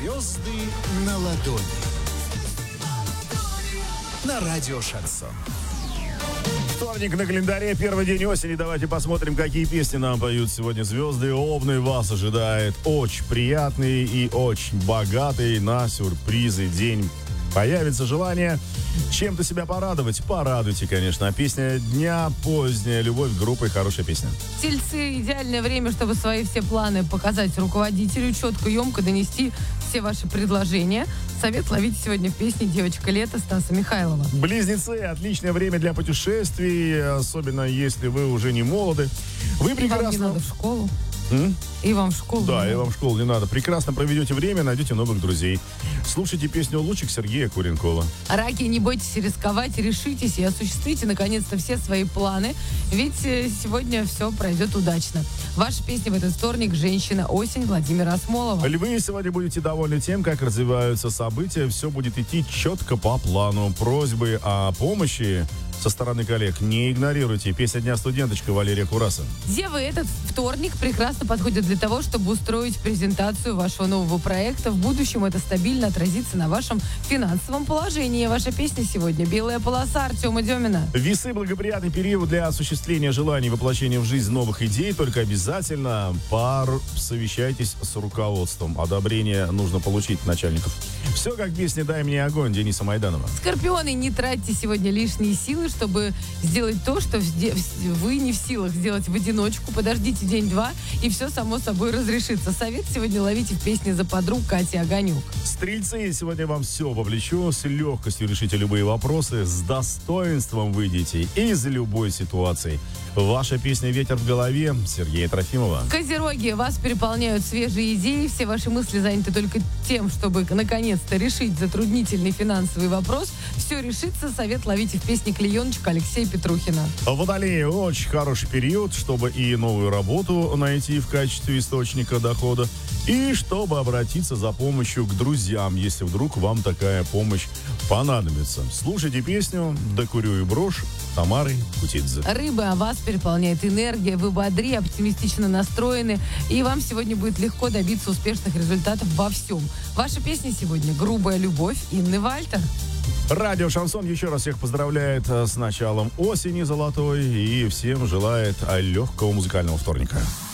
Звезды на ладони. На радио Шансон. Вторник на календаре, первый день осени. Давайте посмотрим, какие песни нам поют сегодня звезды. Овны, вас ожидает очень приятный и очень богатый на сюрпризы день. Появится желание чем-то себя порадовать. Порадуйте, конечно. А песня дня «Поздняя любовь» группы «Хорошая песня». Тельцы, идеальное время, чтобы свои все планы показать руководителю, четко, емко донести все ваши предложения. Совет ловите сегодня в песне «Девочка лета» Стаса Михайлова. Близнецы, отличное время для путешествий, особенно если вы уже не молоды. Вы прекрасно... Вам не надо в школу. И вам в школу. Да, и вам в школу не надо. Прекрасно проведете время, найдете новых друзей. Слушайте песню «Лучик» Сергея Куренкова. Раки, не бойтесь рисковать, решитесь и осуществите наконец-то все свои планы, ведь сегодня все пройдет удачно. Ваша песня в этот вторник «Женщина. Осень» Владимира Осмолова. Львы, сегодня будете довольны тем, как развиваются события. Все будет идти четко по плану. Просьбы о помощи со стороны коллег не игнорируйте. Песня дня «Студенточка» Валерия Кураса. Девы, этот вторник прекрасно подходит для того, чтобы устроить презентацию вашего нового проекта. В будущем это стабильно отразится на вашем финансовом положении. Ваша песня сегодня «Белая полоса» Артема Демина. Весы, благоприятный период для осуществления желаний, воплощения в жизнь новых идей. Только обязательно совещайтесь с руководством. Одобрение нужно получить начальников. Все как в песне «Дай мне огонь» Дениса Майданова. Скорпионы, не тратьте сегодня лишние силы, чтобы сделать то, что вы не в силах сделать в одиночку. Подождите день-два, и все само собой разрешится. Совет сегодня ловите в песне «За подруг» Кати Огонюк. Стрельцы, сегодня вам все вовлечу. С легкостью решите любые вопросы. С достоинством выйдете из любой ситуации. Ваша песня «Ветер в голове» Сергея Трофимова. Козероги, вас переполняют свежие идеи. Все ваши мысли заняты только тем, чтобы наконец-то решить затруднительный финансовый вопрос. Все решится. Совет ловите в песне «Клееночка» Алексея Петрухина. Водолеи, очень хороший период, чтобы и новую работу найти в качестве источника дохода, и чтобы обратиться за помощью к друзьям, если вдруг вам такая помощь понадобится. Слушайте песню «Докурю и брошь» Тамары Кутидзе. Рыбы, а вас переполняет энергия, вы бодри, оптимистично настроены, и вам сегодня будет легко добиться успешных результатов во всем. Ваша песня сегодня «Грубая любовь» Инны Вальтер. Радио Шансон еще раз всех поздравляет с началом осени золотой и всем желает легкого музыкального вторника.